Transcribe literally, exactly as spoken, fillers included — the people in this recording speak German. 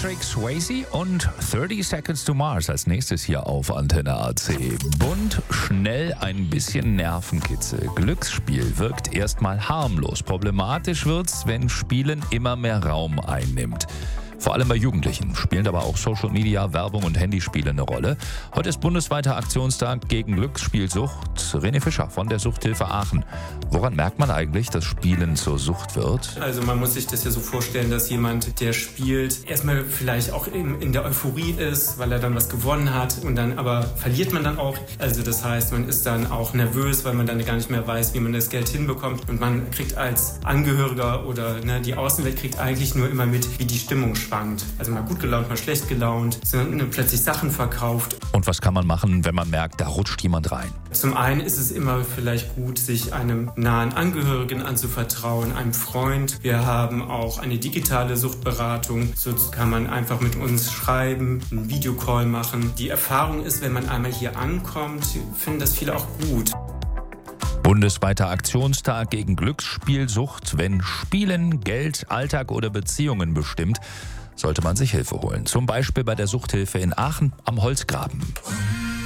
Patrick Swayze und thirty Seconds to Mars als nächstes hier auf Antenne A C. Bunt, schnell, ein bisschen Nervenkitzel. Glücksspiel wirkt erstmal harmlos. Problematisch wird's, wenn Spielen immer mehr Raum einnimmt. Vor allem bei Jugendlichen spielen aber auch Social Media, Werbung und Handyspiele eine Rolle. Heute ist bundesweiter Aktionstag gegen Glücksspielsucht. René Fischer von der Suchthilfe Aachen. Woran merkt man eigentlich, dass Spielen zur Sucht wird? Also man muss sich das ja so vorstellen, dass jemand, der spielt, erstmal vielleicht auch in, in der Euphorie ist, weil er dann was gewonnen hat und dann aber verliert man dann auch. Also das heißt, man ist dann auch nervös, weil man dann gar nicht mehr weiß, wie man das Geld hinbekommt. Und man kriegt als Angehöriger oder ne, die Außenwelt kriegt eigentlich nur immer mit, wie die Stimmung schwankt. Also mal gut gelaunt, mal schlecht gelaunt, sind plötzlich Sachen verkauft. Und was kann man machen, wenn man merkt, da rutscht jemand rein? Zum einen ist es immer vielleicht gut, sich einem nahen Angehörigen anzuvertrauen, einem Freund. Wir haben auch eine digitale Suchtberatung. So kann man einfach mit uns schreiben, einen Videocall machen. Die Erfahrung ist, wenn man einmal hier ankommt, finden das viele auch gut. Bundesweiter Aktionstag gegen Glücksspielsucht. Wenn Spielen, Geld, Alltag oder Beziehungen bestimmt, sollte man sich Hilfe holen. Zum Beispiel bei der Suchthilfe in Aachen am Holzgraben.